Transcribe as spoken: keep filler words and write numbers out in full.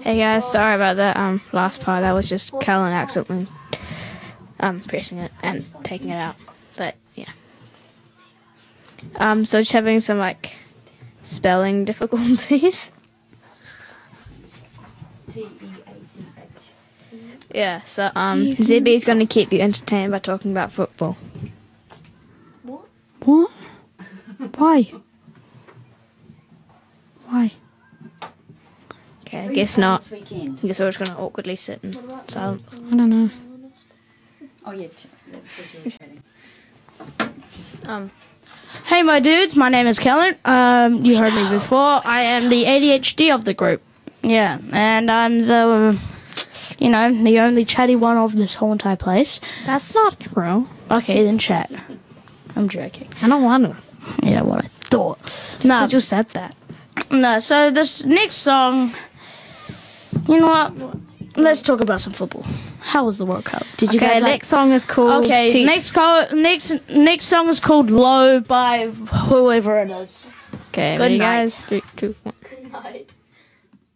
Hey guys, sorry about that um last part. That was just Kellen accidentally um pressing it and taking it out. But yeah. Um so just having some like spelling difficulties. T E A C H. Yeah, so um Z B's gonna keep you entertained by talking about football. What? What? Why? Why? Okay, I guess not. I guess we're just gonna awkwardly sit in silence. I don't know. Oh yeah, ch- that's what you were chatting. Um, hey, my dudes. My name is Kellen. Um, you heard me before. I am the A D H D of the group. Yeah, and I'm the, you know, the only chatty one of this whole entire place. That's not true. Okay, then chat. I'm joking. I don't want to. Yeah, what I thought. Just No, because you said that. no. So this next song, you know what? Let's talk about some football. How was the World Cup? Did you Okay, guys like? next song is called Okay, T- next co- next next song is called "Low" by whoever it is. Okay, Good ready night. guys? Three, two, one. Good night.